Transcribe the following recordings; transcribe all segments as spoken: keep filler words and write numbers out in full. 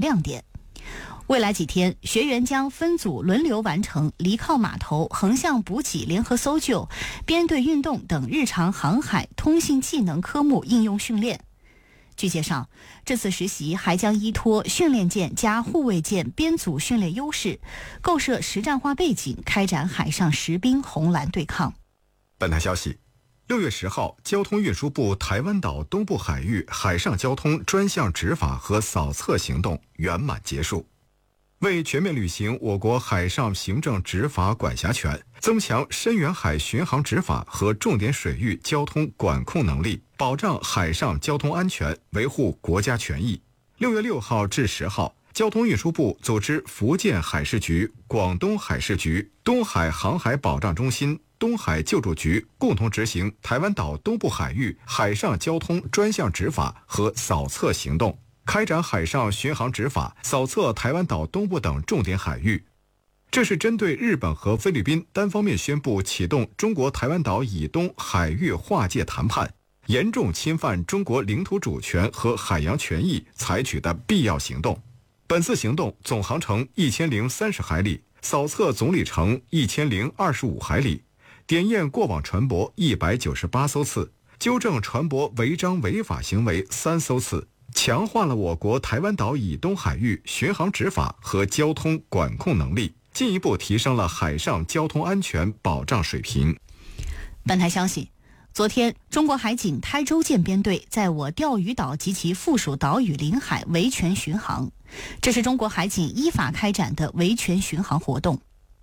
亮点。未来几天，学员将分组轮流完成离靠码头、横向补给、联合搜救、编队运动等日常航海、通信技能科目应用训练。据介绍，这次实习还将依托训练舰加护卫舰编组训练优势，构设实战化背景，开展海上实兵红蓝对抗。 本台消息，六月十号，交通运输部台湾岛东部海域海上交通专项执法和扫测行动圆满结束。为全面履行我国海上行政执法管辖权，增强深远海巡航执法和重点水域交通管控能力，保障海上交通安全，维护国家权益。六月六号至十号，交通运输部组织福建海事局、广东海事局、东海航海保障中心、东海救助局共同执行台湾岛东部海域海上交通专项执法和扫测行动，开展海上巡航执法，扫测台湾岛东部等重点海域。这是针对日本和菲律宾单方面宣布启动中国台湾岛以东海域划界谈判，严重侵犯中国领土主权和海洋权益采取的必要行动。本次行动总航程一千零三十海里，扫测总里程一千零二十五海里，点验过往船舶一百九十八艘次，纠正船舶违章违法行为三艘次，强化了我国台湾岛以东海域巡航执法和交通管控能力，进一步提升了海上交通安全保障水平。 本台消息，昨天，中国海警台州舰编队在我钓鱼岛及其附属岛屿领海维权巡航，这是中国海警依法开展的维权巡航活动。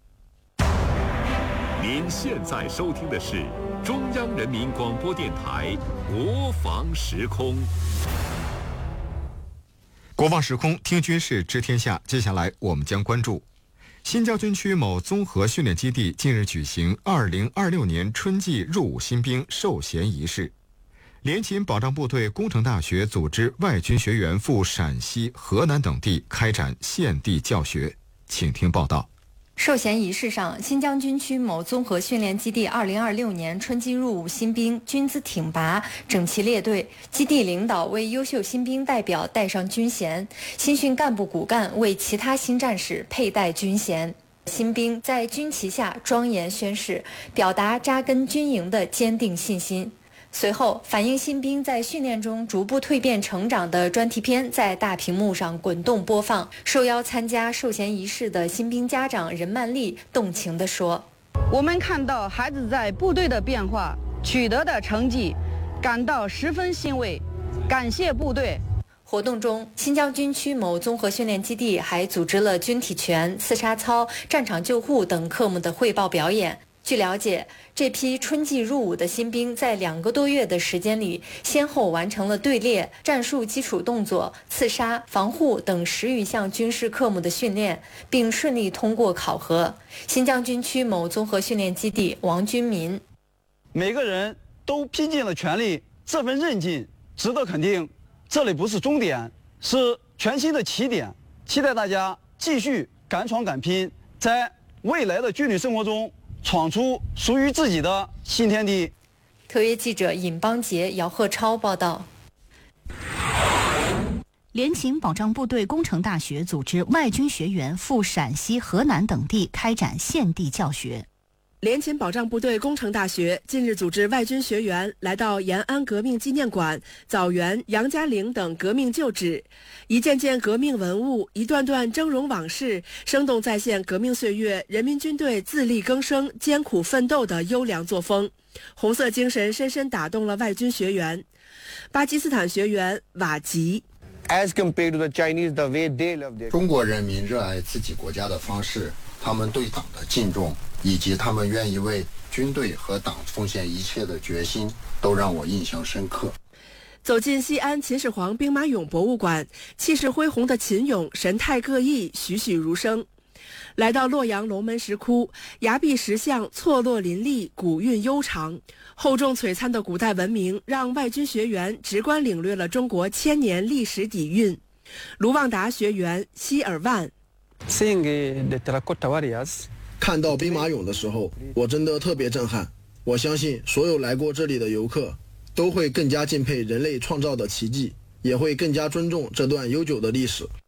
您现在收听的是中央人民广播电台国防时空。 国防时空，听军事知天下。接下来我们将关注新疆军区某综合训练基地近日举行二零二六年春季入伍新兵授衔仪式。联勤保障部队工程大学组织外军学员赴陕西、河南等地开展现地教学。请听报道。 授衔仪式上，新疆军区某综合训练基地二零二六年春季入伍新兵军姿挺拔，整齐列队。基地领导为优秀新兵代表戴上军衔，新训干部骨干为其他新战士佩戴军衔。新兵在军旗下庄严宣誓，表达扎根军营的坚定信心。随后，反映新兵在训练中逐步蜕变成长的专题片在大屏幕上滚动播放。受邀参加授衔仪式的新兵家长任曼丽动情地说：“ 我们看到孩子在部队的变化、取得的成绩，感到十分欣慰，感谢部队。” 活动中，新疆军区某综合训练基地还组织了军体拳、刺杀操、战场救护等科目的汇报表演。据了解，这批春季入伍的新兵在两个多月的时间里，先后完成了队列、战术基础动作、刺杀、防护等十余项军事科目的训练，并顺利通过考核。新疆军区某综合训练基地王军民： 每个人都拼尽了全力，这份韧劲值得肯定。这里不是终点，是全新的起点。期待大家继续敢闯敢拼，在未来的军旅生活中闯出属于自己的新天地。 特约记者尹邦杰、姚鹤超报道。 联勤保障部队工程大学组织外军学员赴陕西、河南等地开展现地教学。 联勤保障部队工程大学近日组织外军学员来到延安革命纪念馆、枣园、杨家岭等革命旧址，一件件革命文物，一段段峥嵘往事，生动再现革命岁月人民军队自力更生、艰苦奋斗的优良作风。红色精神深深打动了外军学员。巴基斯坦学员瓦吉。 中国人民热爱自己国家的方式，他们对党的敬重，以及他们愿意为军队和党奉献一切的决心，都让我印象深刻。 走进西安秦始皇兵马俑博物馆，气势恢宏的秦俑神态各异，栩栩如生。来到洛阳龙门石窟，崖壁石像错落林立，古韵悠长。厚重璀璨的古代文明让外军学员直观领略了中国千年历史底蕴。卢旺达学员希尔万： 看到兵马俑的时候，我真的特别震撼。我相信所有来过这里的游客都会更加敬佩人类创造的奇迹，也会更加尊重这段悠久的历史。